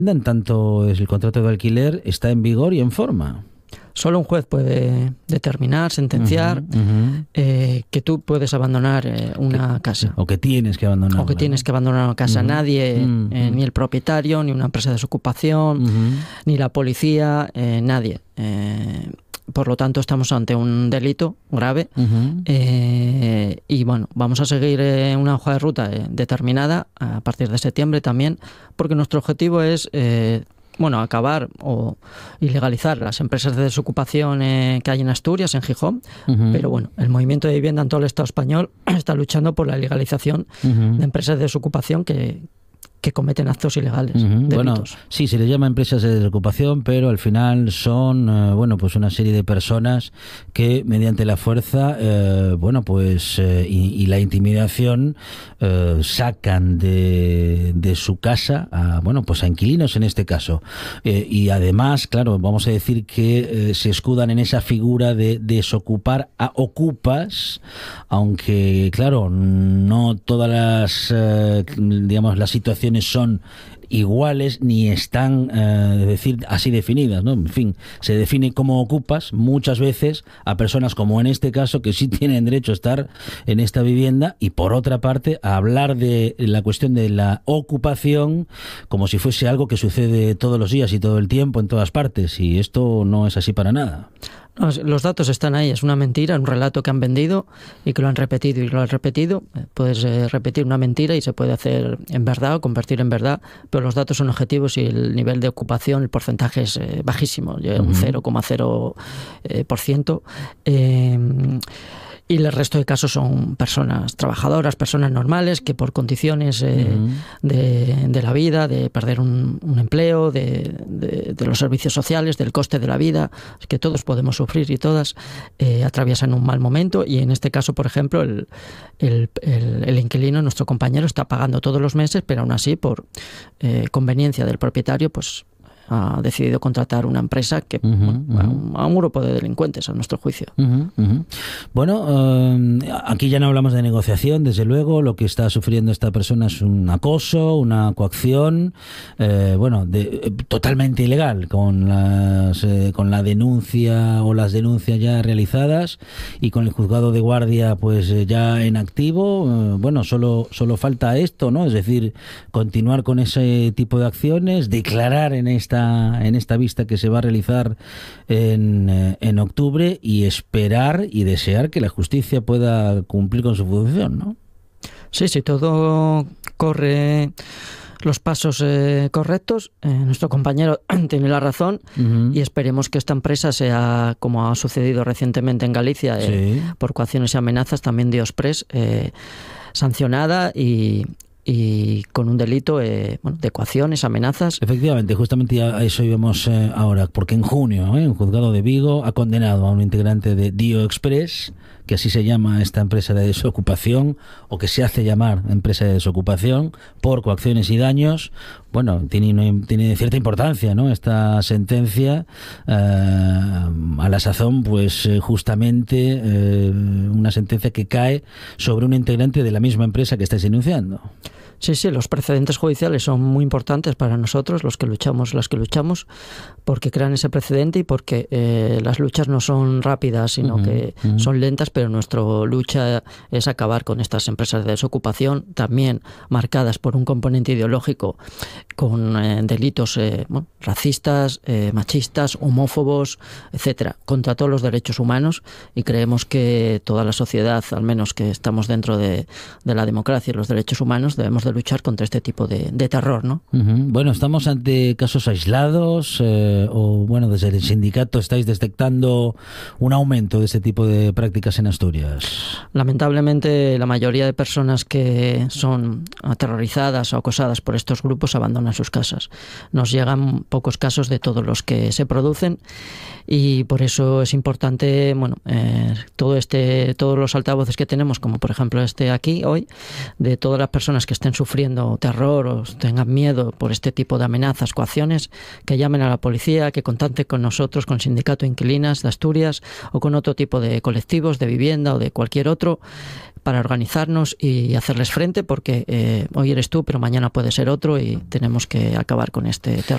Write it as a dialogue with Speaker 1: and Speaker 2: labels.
Speaker 1: En tanto el contrato de alquiler está en vigor y en forma.
Speaker 2: Solo un juez puede determinar, sentenciar que tú puedes abandonar una casa.
Speaker 1: O que tienes que abandonar.
Speaker 2: O que tienes que abandonar una casa. Nadie, ni el propietario, ni una empresa de desocupación, ni la policía, nadie. Por lo tanto, estamos ante un delito grave y bueno, vamos a seguir una hoja de ruta determinada a partir de septiembre también, porque nuestro objetivo es acabar o ilegalizar las empresas de desocupación que hay en Asturias, en Gijón, pero bueno, el movimiento de vivienda en todo el Estado español está luchando por la legalización de empresas de desocupación que cometen actos ilegales, delitos.
Speaker 1: Bueno, sí, se les llama empresas de desocupación, pero al final son pues una serie de personas que mediante la fuerza y la intimidación sacan de su casa a inquilinos en este caso, y además, claro, vamos a decir que se escudan en esa figura de desocupar a ocupas, aunque claro, no todas las las situaciones son iguales ni están así definidas, ¿no? En fin, se define como ocupas muchas veces a personas como en este caso que sí tienen derecho a estar en esta vivienda, y por otra parte a hablar de la cuestión de la ocupación como si fuese algo que sucede todos los días y todo el tiempo en todas partes, y esto no es así para nada.
Speaker 2: No, los datos están ahí, es una mentira, un relato que han vendido y que lo han repetido y lo han repetido. Puedes repetir una mentira y se puede hacer en verdad o convertir en verdad, pero los datos son objetivos y el nivel de ocupación, el porcentaje es bajísimo, un 0,0%. Y el resto de casos son personas trabajadoras, personas normales que por condiciones de la vida, de perder un empleo, de los servicios sociales, del coste de la vida, que todos podemos sufrir y todas atraviesan un mal momento. Y en este caso, por ejemplo, el inquilino, nuestro compañero, está pagando todos los meses, pero aún así, por conveniencia del propietario, pues ha decidido contratar una empresa que a un grupo de delincuentes, a nuestro juicio.
Speaker 1: Bueno, aquí ya no hablamos de negociación, desde luego. Lo que está sufriendo esta persona es un acoso, una coacción, totalmente ilegal, con la denuncia o las denuncias ya realizadas y con el juzgado de guardia pues ya en activo. Solo falta esto, ¿no? Es decir, continuar con ese tipo de acciones, declarar en esta vista que se va a realizar en octubre, y esperar y desear que la justicia pueda cumplir con su función, ¿no?
Speaker 2: Sí, todo corre los pasos correctos. Nuestro compañero tiene la razón y esperemos que esta empresa sea, como ha sucedido recientemente en Galicia, por coacciones y amenazas, también de Ospress, sancionada y con un delito de coacciones, amenazas.
Speaker 1: Efectivamente, justamente a eso íbamos ahora, porque en junio un juzgado de Vigo ha condenado a un integrante de Dio Express, que así se llama esta empresa de desocupación, o que se hace llamar empresa de desocupación, por coacciones y daños. Bueno, tiene cierta importancia, ¿no?, esta sentencia, a la sazón, pues justamente una sentencia que cae sobre un integrante de la misma empresa que estáis denunciando.
Speaker 2: Sí, los precedentes judiciales son muy importantes para nosotros, los que luchamos, porque crean ese precedente y porque las luchas no son rápidas, sino que son lentas, pero nuestra lucha es acabar con estas empresas de desocupación, también marcadas por un componente ideológico, con delitos racistas, machistas, homófobos, etcétera, contra todos los derechos humanos, y creemos que toda la sociedad, al menos que estamos dentro de la democracia y los derechos humanos, debemos de luchar contra este tipo de terror, ¿no?
Speaker 1: Bueno, ¿estamos ante casos aislados desde el sindicato estáis detectando un aumento de este tipo de prácticas en Asturias?
Speaker 2: Lamentablemente, la mayoría de personas que son aterrorizadas o acosadas por estos grupos abandonan sus casas. Nos llegan pocos casos de todos los que se producen, y por eso es importante, todos los altavoces que tenemos, como por ejemplo aquí hoy, de todas las personas que estén sufriendo terror o tengan miedo por este tipo de amenazas, coacciones, que llamen a la policía, que contacten con nosotros, con el Sindicato de Inquilinas de Asturias o con otro tipo de colectivos de vivienda o de cualquier otro, para organizarnos y hacerles frente, porque hoy eres tú, pero mañana puede ser otro, y tenemos que acabar con este terror.